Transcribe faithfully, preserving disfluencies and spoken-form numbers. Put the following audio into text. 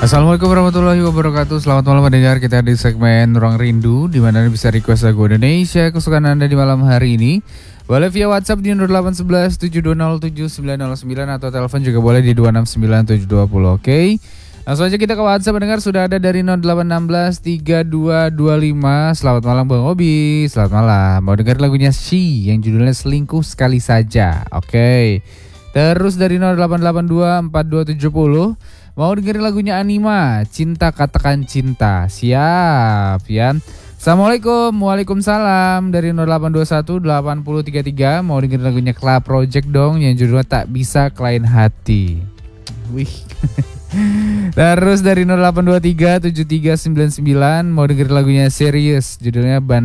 Assalamualaikum warahmatullahi wabarakatuh. Selamat malam mendengar kita di segmen Ruang Rindu, di mana Anda bisa request lagu Indonesia kesukaan Anda di malam hari ini. Boleh via WhatsApp di nol delapan satu satu tujuh dua nol tujuh sembilan nol sembilan atau telepon juga boleh di dua enam sembilan tujuh dua nol. Oke. Langsung aja kita ke WhatsApp mendengar, sudah ada dari nol delapan satu enam tiga dua dua lima. Selamat malam Bang Obi. Selamat malam. Mau dengar lagunya She yang judulnya Selingkuh Sekali Saja. Oke. Terus dari nol delapan delapan dua empat dua tujuh nol. Mau dengerin lagunya Anima, Cinta Katakan Cinta. Siap ya. Assalamualaikum. Waalaikumsalam. Dari nol delapan dua satu delapan nol tiga tiga. Mau dengerin lagunya Club Project dong, yang judulnya Tak Bisa Klien Hati. Wih. Terus dari nol delapan dua tiga tujuh tiga sembilan sembilan. Mau dengerin lagunya Serius, judulnya Ban